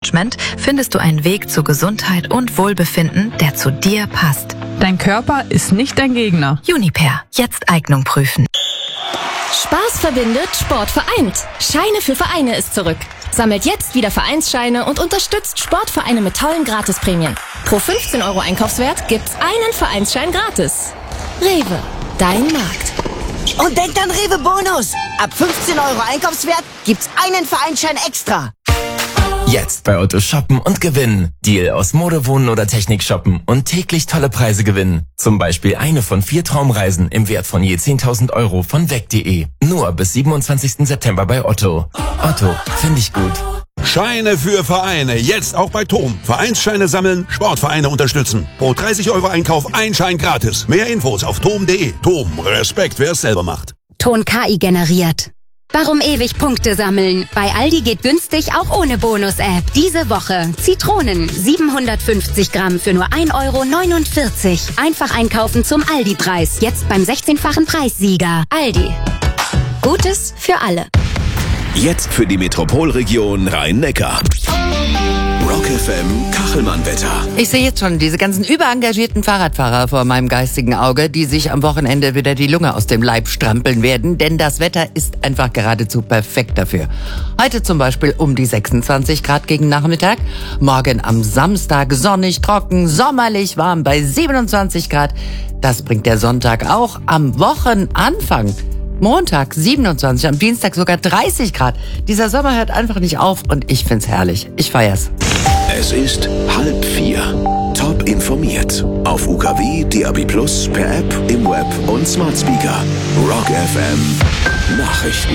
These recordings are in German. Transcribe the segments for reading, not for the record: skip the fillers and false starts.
Management findest du einen Weg zu Gesundheit und Wohlbefinden, der zu dir passt. Dein Körper ist nicht dein Gegner. Juniper, jetzt Eignung prüfen. Spaß verbindet, Sport vereint. Scheine für Vereine ist zurück. Sammelt jetzt wieder Vereinsscheine und unterstützt Sportvereine mit tollen Gratisprämien. Pro 15 € Einkaufswert gibt's einen Vereinsschein gratis. Rewe, dein Markt. Und denkt an Rewe Bonus. Ab 15 € Einkaufswert gibt's einen Vereinsschein extra. Jetzt bei Otto shoppen und gewinnen. Deal aus Mode, Wohnen oder Technik shoppen und täglich tolle Preise gewinnen. Zum Beispiel eine von 4 Traumreisen im Wert von je 10.000 € von weg.de. Nur bis 27. September bei Otto. Otto, finde ich gut. Scheine für Vereine, jetzt auch bei TOM. Vereinsscheine sammeln, Sportvereine unterstützen. Pro 30 € Einkauf ein Schein gratis. Mehr Infos auf tom.de. TOM, Respekt, wer es selber macht. Ton KI generiert. Warum ewig Punkte sammeln? Bei Aldi geht günstig auch ohne Bonus-App. Diese Woche Zitronen 750 Gramm für nur 1,49 €. Einfach einkaufen zum Aldi-Preis. Jetzt beim 16-fachen Preissieger. Aldi. Gutes für alle. Jetzt für die Metropolregion Rhein-Neckar. Rock FM Kachelmann-Wetter. Ich sehe jetzt schon diese ganzen überengagierten Fahrradfahrer vor meinem geistigen Auge, die sich am Wochenende wieder die Lunge aus dem Leib strampeln werden, denn das Wetter ist einfach geradezu perfekt dafür. Heute zum Beispiel um die 26 Grad gegen Nachmittag, morgen am Samstag sonnig, trocken, sommerlich warm bei 27 Grad. Das bringt der Sonntag auch am Wochenanfang. Montag 27, am Dienstag sogar 30 Grad. Dieser Sommer hört einfach nicht auf und ich find's herrlich. Ich feier's. Es ist 3:30. Top informiert. Auf UKW, DAB+, per App, im Web und Smart Speaker. Rock FM Nachrichten.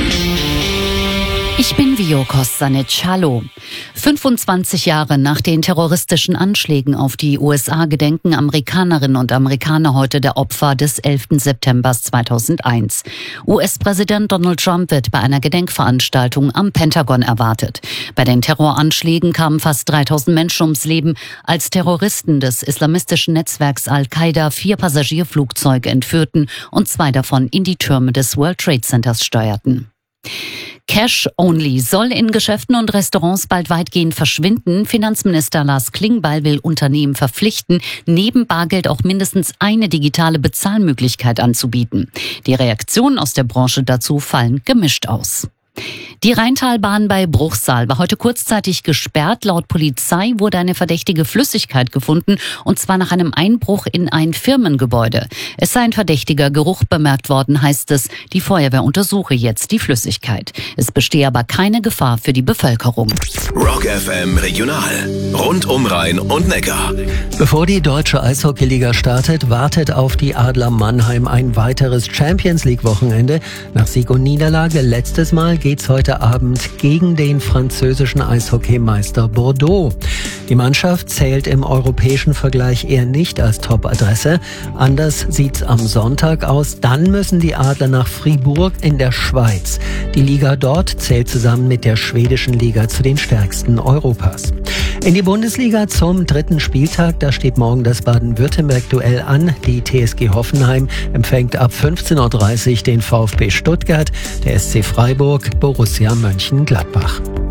Ich bin Vio Kostanic. Hallo. 25 Jahre nach den terroristischen Anschlägen auf die USA gedenken Amerikanerinnen und Amerikaner heute der Opfer des 11. September 2001. US-Präsident Donald Trump wird bei einer Gedenkveranstaltung am Pentagon erwartet. Bei den Terroranschlägen kamen fast 3000 Menschen ums Leben, als Terroristen des islamistischen Netzwerks Al-Qaida 4 Passagierflugzeuge entführten und 2 davon in die Türme des World Trade Centers steuerten. Cash Only soll in Geschäften und Restaurants bald weitgehend verschwinden. Finanzminister Lars Klingbeil will Unternehmen verpflichten, neben Bargeld auch mindestens eine digitale Bezahlmöglichkeit anzubieten. Die Reaktionen aus der Branche dazu fallen gemischt aus. Die Rheintalbahn bei Bruchsal war heute kurzzeitig gesperrt. Laut Polizei wurde eine verdächtige Flüssigkeit gefunden, und zwar nach einem Einbruch in ein Firmengebäude. Es sei ein verdächtiger Geruch bemerkt worden, heißt es. Die Feuerwehr untersuche jetzt die Flüssigkeit. Es bestehe aber keine Gefahr für die Bevölkerung. Rock FM Regional. Rund um Rhein und Neckar. Bevor die deutsche Eishockeyliga startet, wartet auf die Adler Mannheim ein weiteres Champions-League-Wochenende. Nach Sieg und Niederlage letztes Mal geht's heute Abend gegen den französischen Eishockeymeister Bordeaux. Die Mannschaft zählt im europäischen Vergleich eher nicht als Top-Adresse. Anders sieht's am Sonntag aus. Dann müssen die Adler nach Fribourg in der Schweiz. Die Liga dort zählt zusammen mit der schwedischen Liga zu den stärksten Europas. In die Bundesliga zum 3. Spieltag, da steht morgen das Baden-Württemberg-Duell an. Die TSG Hoffenheim empfängt ab 15:30 Uhr den VfB Stuttgart, der SC Freiburg, Borussia Mönchengladbach.